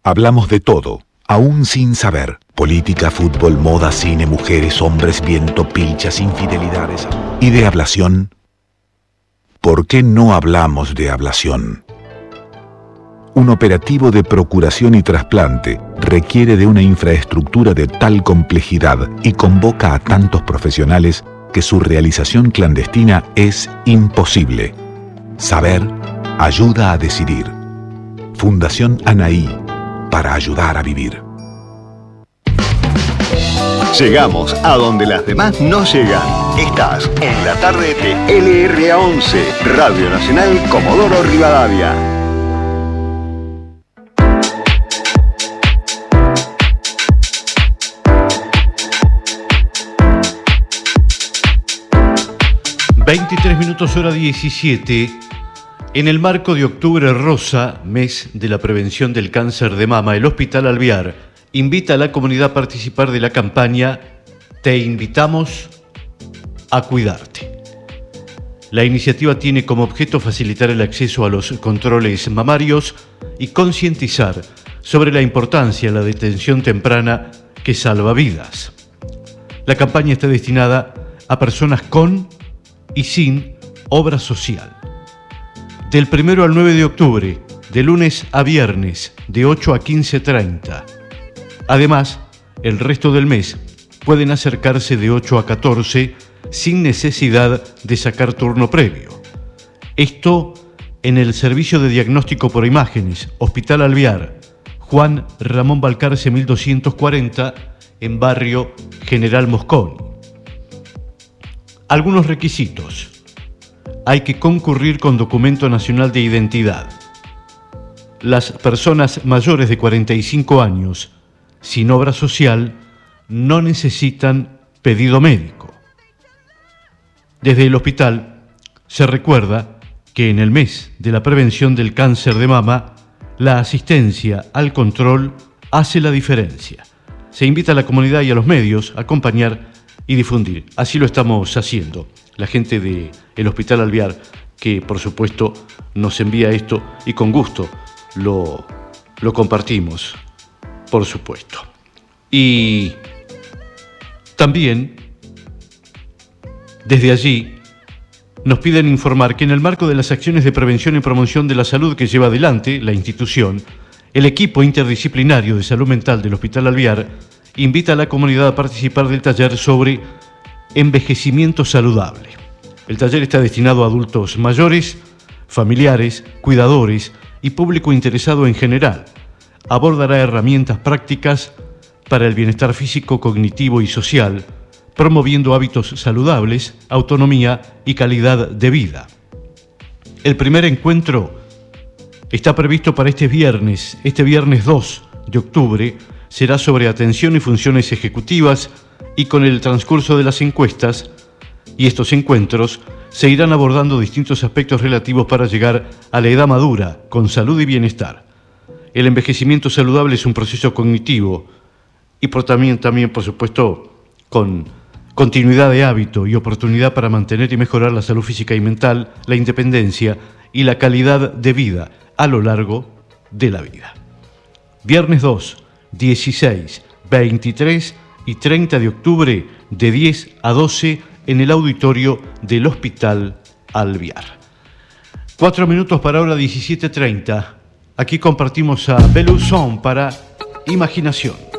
Hablamos de todo, aún sin saber. Política, fútbol, moda, cine, mujeres, hombres, viento, pilchas, infidelidades. ¿Y de ablación? ¿Por qué no hablamos de ablación? Un operativo de procuración y trasplante requiere de una infraestructura de tal complejidad y convoca a tantos profesionales que su realización clandestina es imposible. Saber ayuda a decidir. Fundación Anaí, para ayudar a vivir. Llegamos a donde las demás no llegan. Estás en la tarde de LRA11, Radio Nacional Comodoro Rivadavia. (23 hora 17). En el marco de Octubre Rosa, mes de la prevención del cáncer de mama, el Hospital Alvear invita a la comunidad a participar de la campaña Te invitamos a cuidarte. La iniciativa tiene como objeto facilitar el acceso a los controles mamarios y concientizar sobre la importancia de la detención temprana que salva vidas. La campaña está destinada a personas con y sin obra social. Del 1 al 9 de octubre, de lunes a viernes, de 8 a 15:30. Además, el resto del mes pueden acercarse de 8 a 14 sin necesidad de sacar turno previo. Esto en el Servicio de Diagnóstico por Imágenes, Hospital Alvear, Juan Ramón Balcarce 1240, en barrio General Mosconi. Algunos requisitos. Hay que concurrir con documento nacional de identidad. Las personas mayores de 45 años sin obra social no necesitan pedido médico. Desde el hospital se recuerda que en el mes de la prevención del cáncer de mama, la asistencia al control hace la diferencia. Se invita a la comunidad y a los medios a acompañar y difundir. Así lo estamos haciendo. La gente del Hospital Alvear, que por supuesto nos envía esto y con gusto lo compartimos, por supuesto. Y también desde allí nos piden informar que en el marco de las acciones de prevención y promoción de la salud que lleva adelante la institución, el equipo interdisciplinario de salud mental del Hospital Alvear invita a la comunidad a participar del taller sobre envejecimiento saludable. El taller está destinado a adultos mayores, familiares, cuidadores y público interesado en general. Abordará herramientas prácticas para el bienestar físico, cognitivo y social, promoviendo hábitos saludables, autonomía y calidad de vida. El primer encuentro está previsto para este viernes 2 de octubre, será sobre atención y funciones ejecutivas y con el transcurso de las encuestas y estos encuentros se irán abordando distintos aspectos relativos para llegar a la edad madura con salud y bienestar. El envejecimiento saludable es un proceso cognitivo y también, por supuesto, con continuidad de hábito y oportunidad para mantener y mejorar la salud física y mental, la independencia y la calidad de vida a lo largo de la vida. Viernes 2, 16, 23 y 30 de octubre, de 10 a 12 en el auditorio del Hospital Alvear. 4 minutos para ahora 17:30. Aquí compartimos a Belusson para Imaginación.